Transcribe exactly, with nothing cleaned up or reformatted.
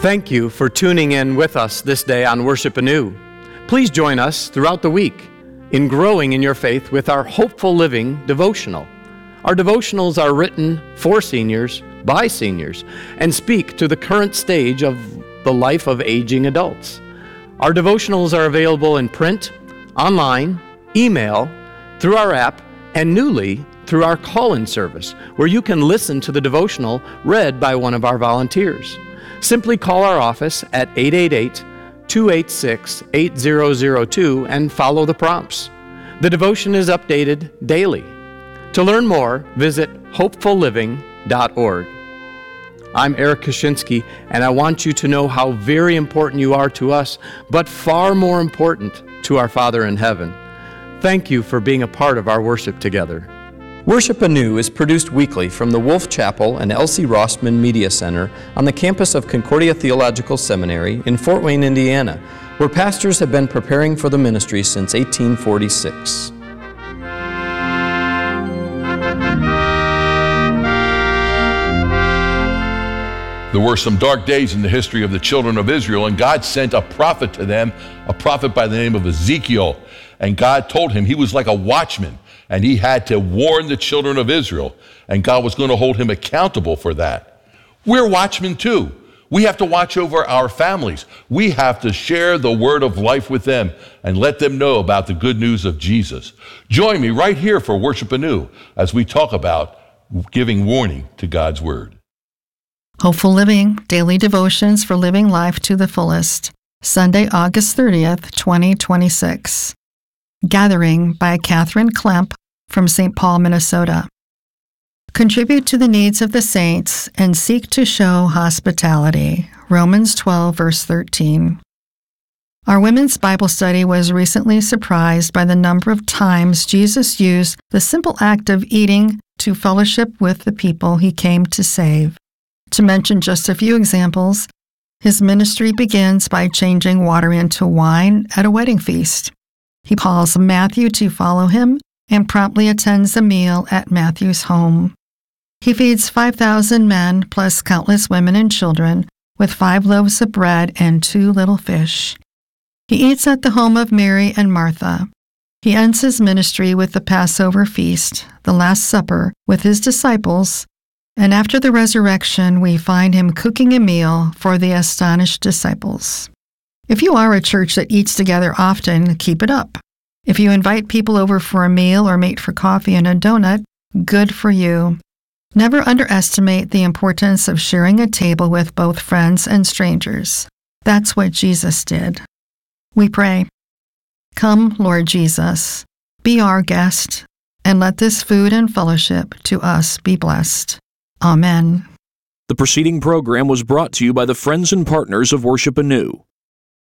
Thank you for tuning in with us this day on Worship Anew. Please join us throughout the week in growing in your faith with our Hopeful Living devotional. Our devotionals are written for seniors, by seniors, and speak to the current stage of the life of aging adults. Our devotionals are available in print, online, email, through our app, and newly through our call-in service, where you can listen to the devotional read by one of our volunteers. Simply call our office at eight eight eight, two eight six, eight zero zero two and follow the prompts. The devotion is updated daily. To learn more, visit hopeful living dot org. I'm Eric Kaczynski, and I want you to know how very important you are to us, but far more important to our Father in heaven. Thank you for being a part of our worship together. Worship Anew is produced weekly from the Wolf Chapel and Elsie Rossman Media Center on the campus of Concordia Theological Seminary in Fort Wayne, Indiana, where pastors have been preparing for the ministry since eighteen forty-six. There were some dark days in the history of the children of Israel, and God sent a prophet to them, a prophet by the name of Ezekiel. And God told him he was like a watchman, and he had to warn the children of Israel, and God was going to hold him accountable for that. We're watchmen too. We have to watch over our families. We have to share the word of life with them and let them know about the good news of Jesus. Join me right here for Worship Anew as we talk about giving warning to God's word. Hopeful Living, Daily Devotions for Living Life to the Fullest, Sunday, August thirtieth, twenty twenty-six. Gathering by Catherine Klemp from Saint Paul, Minnesota. Contribute to the needs of the saints and seek to show hospitality. Romans twelve, verse thirteen. Our women's Bible study was recently surprised by the number of times Jesus used the simple act of eating to fellowship with the people he came to save. To mention just a few examples, his ministry begins by changing water into wine at a wedding feast. He calls Matthew to follow him and promptly attends a meal at Matthew's home. He feeds five thousand men plus countless women and children with five loaves of bread and two little fish. He eats at the home of Mary and Martha. He ends his ministry with the Passover feast, the Last Supper, with his disciples, and after the resurrection, we find him cooking a meal for the astonished disciples. If you are a church that eats together often, keep it up. If you invite people over for a meal or meet for coffee and a donut, good for you. Never underestimate the importance of sharing a table with both friends and strangers. That's what Jesus did. We pray. Come, Lord Jesus, be our guest, and let this food and fellowship to us be blessed. Amen. The preceding program was brought to you by the friends and partners of Worship Anew.